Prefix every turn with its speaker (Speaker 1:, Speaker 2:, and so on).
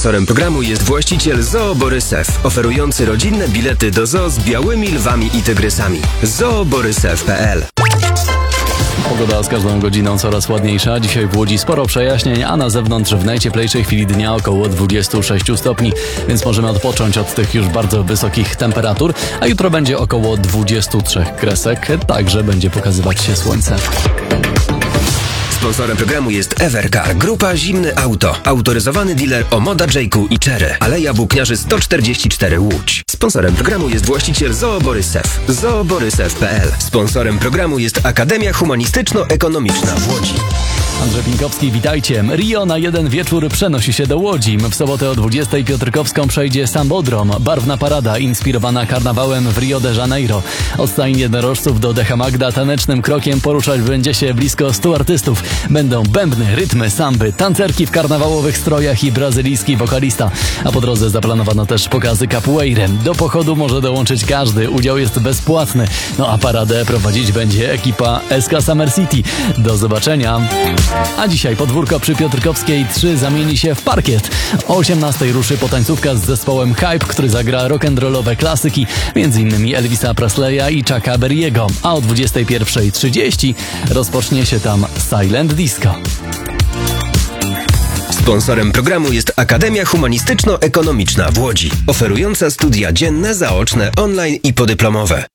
Speaker 1: Sponsorem programu jest właściciel Zoo Borysew, oferujący rodzinne bilety do zoo z białymi lwami i tygrysami. zooborysew.pl.
Speaker 2: Pogoda z każdą godziną coraz ładniejsza. Dzisiaj w Łodzi sporo przejaśnień, a na zewnątrz w najcieplejszej chwili dnia około 26 stopni, więc możemy odpocząć od tych już bardzo wysokich temperatur, a jutro będzie około 23 kresek, także będzie pokazywać się słońce.
Speaker 1: Sponsorem programu jest Evercar, grupa Zimny Auto, autoryzowany dealer Omoda, Jayku i Chery, Aleja Włókniarzy 144 Łódź. Sponsorem programu jest właściciel Zoo Borysew, zooborysew.pl. Sponsorem programu jest Akademia Humanistyczno-Ekonomiczna w Łodzi.
Speaker 2: Andrzej Pinkowski, witajcie. Rio na jeden wieczór przenosi się do Łodzi. W sobotę o 20:00 Piotrkowską przejdzie Sambodrom, barwna parada inspirowana karnawałem w Rio de Janeiro. Od stajni jednorożców do Decha Magda tanecznym krokiem poruszać będzie się blisko 100 artystów. Będą bębny, rytmy, samby, tancerki w karnawałowych strojach i brazylijski wokalista. A po drodze zaplanowano też pokazy capoeiry. Do pochodu może dołączyć każdy, udział jest bezpłatny. No a paradę prowadzić będzie ekipa SK Summer City. Do zobaczenia. A dzisiaj podwórko przy Piotrkowskiej 3 zamieni się w parkiet. O 18:00 ruszy potańcówka z zespołem Hype, który zagra rock'n'rollowe klasyki, m.in. Elvisa Presleya i Chucka Berry'ego. A o 21:30 rozpocznie się tam Silent Disco.
Speaker 1: Sponsorem programu jest Akademia Humanistyczno-Ekonomiczna w Łodzi, oferująca studia dzienne, zaoczne, online i podyplomowe.